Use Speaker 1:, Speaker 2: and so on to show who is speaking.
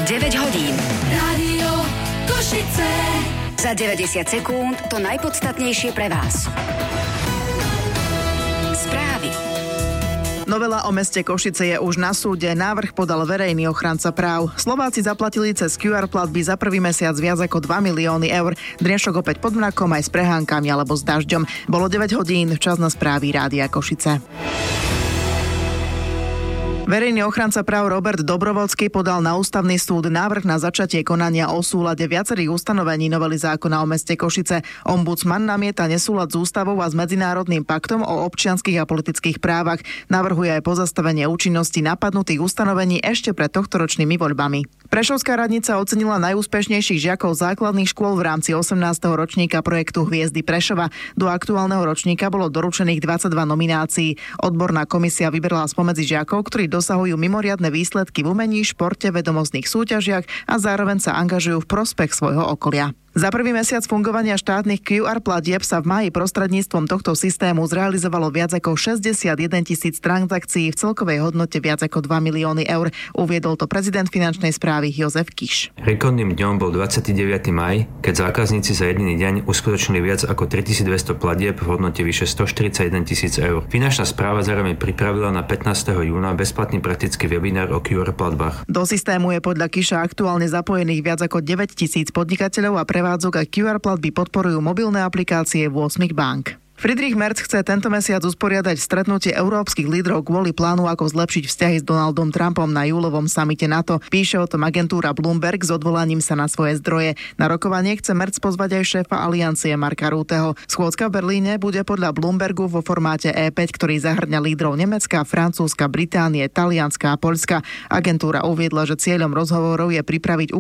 Speaker 1: 9 hodín.
Speaker 2: Rádio Košice.
Speaker 1: Za 90 sekúnd to najpodstatnejšie pre vás. Správy.
Speaker 3: Novela o meste Košice je už na súde. Návrh podal verejný ochranca práv. Slováci zaplatili cez QR platby za prvý mesiac viac ako 2 milióny eur. Dnešok opäť pod mrakom aj s prehánkami alebo s dažďom. Bolo 9 hodín, čas na správy Rádia Košice. Verejný ochranca práv Robert Dobrovoľský podal na ústavný súd návrh na začatie konania o súlade viacerých ustanovení novely zákona o meste Košice. Ombudsman namieta nesúlad s ústavou a s medzinárodným paktom o občianskych a politických právach. Navrhuje aj pozastavenie účinnosti napadnutých ustanovení ešte pred tohtoročnými voľbami. Prešovská radnica ocenila najúspešnejších žiakov základných škôl v rámci 18. ročníka projektu Hviezdy Prešova. Do aktuálneho ročníka bolo doručených 22 nominácií. Odborná komisia vybrala spomedzi žiakov, ktorí dosahujú mimoriadne výsledky v umení, športe, vedomostných súťažiach a zároveň sa angažujú v prospech svojho okolia. Za prvý mesiac fungovania štátnych QR platieb sa v máji prostredníctvom tohto systému zrealizovalo viac ako 61 000 transakcií v celkovej hodnote viac ako 2 milióny eur. Uviedol to prezident finančnej správy Jozef Kiš.
Speaker 4: Rekordným dňom bol 29. maj, keď zákazníci za jediný deň uskutočnili viac ako 3200 platieb v hodnote vyše 141 000 eur. Finančná správa zároveň pripravila na 15. júna bezplatný praktický webinár o QR platbách.
Speaker 3: Do systému je podľa Kiša aktuálne zapojených viac ako 9 000 podnikateľov a prevádzok a QR platby podporujú mobilné aplikácie 8 bank. Friedrich Merz chce tento mesiac usporiadať stretnutie európskych lídrov kvôli plánu, ako zlepšiť vzťahy s Donaldom Trumpom na júlovom samite NATO. Píše o tom agentúra Bloomberg s odvolaním sa na svoje zdroje. Na rokovanie chce Merz pozvať aj šéfa aliancie Marka Rutteho. Schôdzka v Berlíne bude podľa Bloombergu vo formáte E5, ktorý zahŕňa lídrov Nemecka, Francúzska, Británie, Talianska a Poľska. Agentúra uviedla, že cieľom rozhovorov je pripraviť